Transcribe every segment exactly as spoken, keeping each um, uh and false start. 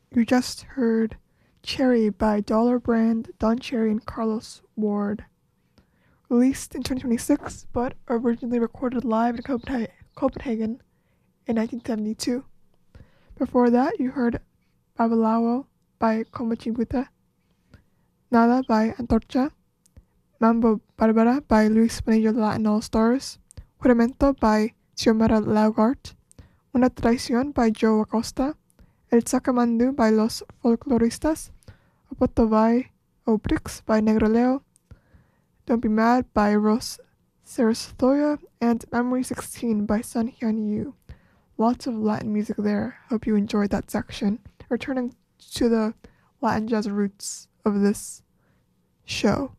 You just heard Cherry by Dollar Brand, Don Cherry, and Carlos Ward. Released in twenty twenty-six, but originally recorded live in Copenha- Copenhagen in nineteen seventy-two. Before that, you heard Babalawo by Komachibuta, Nada by Antorcha, Mambo Barbara by Luis Bonillo Latin All Stars, Juramento by Xiomara Laugart, Una Traición by Joe Acosta, El Sacamandu by Los Folkloristas, Opotovai Obrix by Negro Leo, Don't Be Mad by Ros Sarasatoya, and Memory sixteen by Sun Hyun Yu. Lots of Latin music there. Hope you enjoyed that section. Returning to the Latin jazz roots of this show.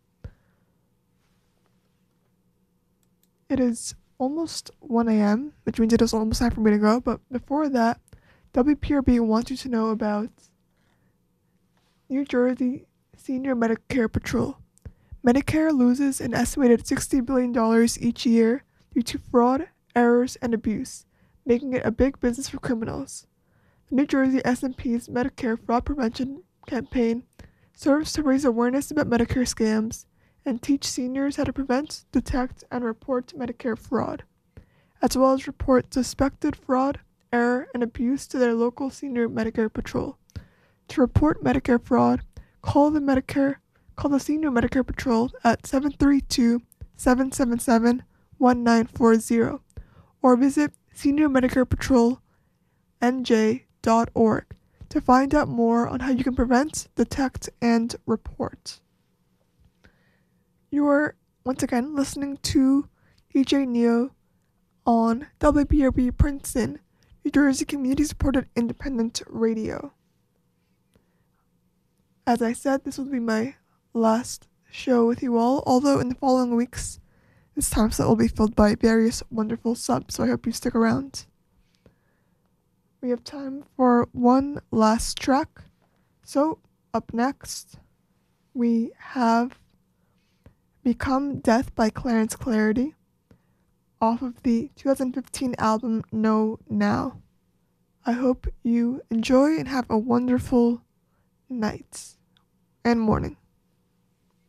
It is almost one a.m., which means it is almost time for me to go, but before that, W P R B wants you to know about New Jersey Senior Medicare Patrol. Medicare loses an estimated sixty billion dollars each year due to fraud, errors, and abuse, making it a big business for criminals. The New Jersey S and P's Medicare Fraud Prevention campaign serves to raise awareness about Medicare scams and teach seniors how to prevent, detect, and report Medicare fraud, as well as report suspected fraud, error, and abuse to their local senior Medicare patrol. To report Medicare fraud, call the Medicare call the Senior Medicare Patrol at seven three two, seven seven seven, one nine four zero or visit senior medicare patrol n j dot org to find out more on how you can prevent, detect, and report. You are once again listening to D J Neo on W B R B Princeton, New Jersey community-supported independent radio. As I said, this will be my last show with you all, although in the following weeks, this time slot will be filled by various wonderful subs, so I hope you stick around. We have time for one last track. So, up next, we have Become Death by Clarence Clarity, off of the two thousand fifteen album Know Now. I hope you enjoy and have a wonderful night and morning.